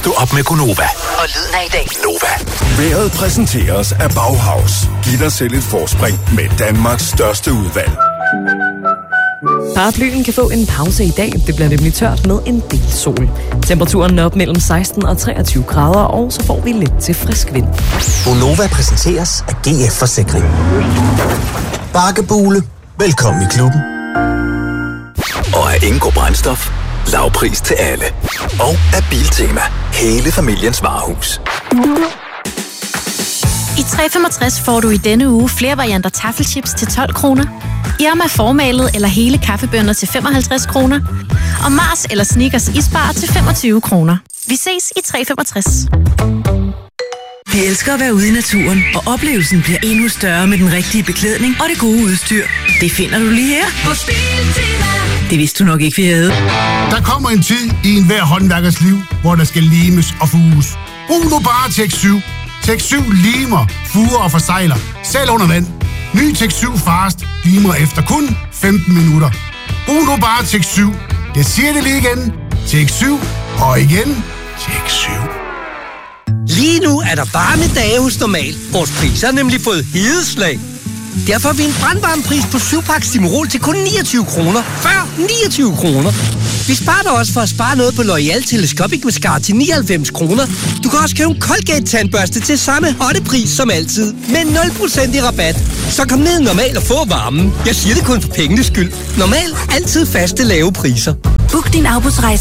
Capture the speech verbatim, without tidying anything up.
Stå op med Gonova. Og lyden af i dag. Nova. Vejret præsenteres af Bauhaus. Giv dig selv et forspring med Danmarks største udvalg. Paraplyen kan få en pause i dag. Det bliver nemlig tørt med en del sol. Temperaturen er op mellem seksten og treogtyve grader, og så får vi lidt til frisk vind. Gonova præsenteres af G F Forsikring. Bakkebule. Velkommen i klubben. Og af Ingo Brændstof. Lavpris til alle. Og af Biltema. Hele familiens varehus. I tre femogtres får du i denne uge flere varianter taffelchips til tolv kroner. Irma formalet eller hele kaffebønner til femoghalvtreds kroner. Og Mars eller Snickers isbar til femogtyve kroner. Vi ses i tre femogtres. Vi elsker at være ude i naturen, og oplevelsen bliver endnu større med den rigtige beklædning og det gode udstyr. Det finder du lige her hos Biltema. Det vidste du nok ikke, vi havde. Der kommer en tid i enhver håndværkers liv, hvor der skal limes og fuges. Brug nu bare Tek syv. Tek syv limer, fuger og forsejler, selv under vand. Ny Tek syv Fast limer efter kun femten minutter. Brug nu bare Tek syv. Jeg siger det lige igen. Tek syv og igen Tek syv. Lige nu er der varme dage hos Normal. Vores priser har nemlig fået hedeslag. Derfor har vi en brandvarmepris på syv pakke Stimorol til kun niogtyve kroner. Før niogtyve kroner. Vi sparer dig også for at spare noget på L'Oreal Telescopic Mascara til nioghalvfems kroner. Du kan også købe en Colgate tandbørste til samme hotte pris som altid. Med nul procent i rabat. Så kom ned Normal og få varmen. Jeg siger det kun for pengenes skyld. Normal. Altid faste lave priser. Book din afbudsrejse